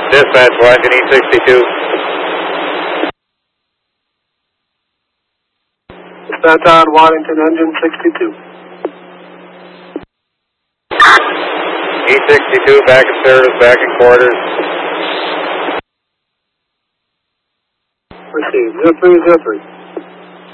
Dispatch, Washington E62. Dispatch on Waddington, engine 62. E62, back in service, back in quarters. Received, 0303.